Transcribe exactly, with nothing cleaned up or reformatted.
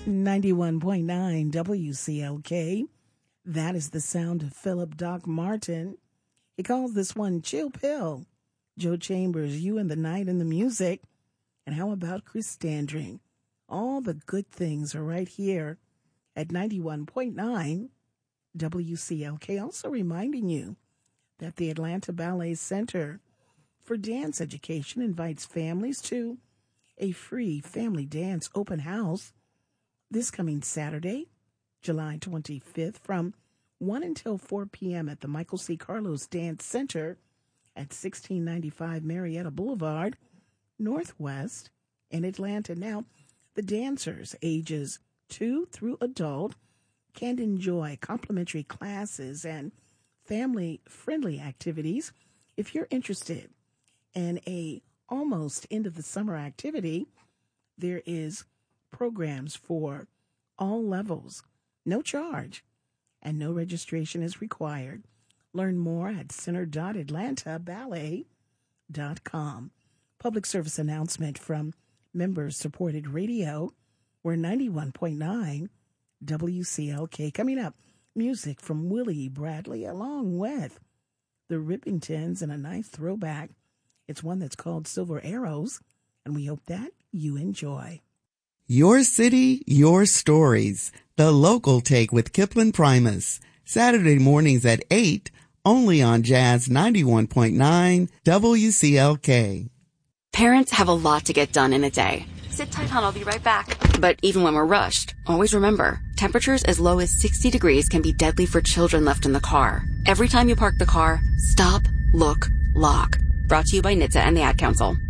ninety-one point nine W C L K. That is the sound of Philip Doc Martin. He calls this one Chill Pill. Joe Chambers, You and the Night and the Music. And how about Chris Standring? All the good things are right here at ninety-one point nine W C L K. Also reminding you that the Atlanta Ballet Center for Dance Education invites families to a free family dance open house this coming Saturday, July twenty-fifth, from one until four p.m. at the Michael C. Carlos Dance Center at sixteen ninety-five Marietta Boulevard, Northwest in Atlanta. Now, the dancers ages two through adult can enjoy complimentary classes and family-friendly activities. If you're interested in a almost end of the summer activity, there is programs for all levels, no charge, and no registration is required. Learn more at center dot atlanta ballet dot com. Public service announcement from member-supported radio. We're ninety-one point nine W C L K. Coming up, music from Willie Bradley along with the Rippingtons and a nice throwback. It's one that's called Silver Arrows, and we hope that you enjoy. Your city, your stories. The Local Take with Kipling Primus. Saturday mornings at eight, only on Jazz ninety-one point nine W C L K. Parents have a lot to get done in a day. Sit tight, hon, I'll be right back. But even when we're rushed, always remember, temperatures as low as sixty degrees can be deadly for children left in the car. Every time you park the car, stop, look, lock. Brought to you by N H T S A and the Ad Council.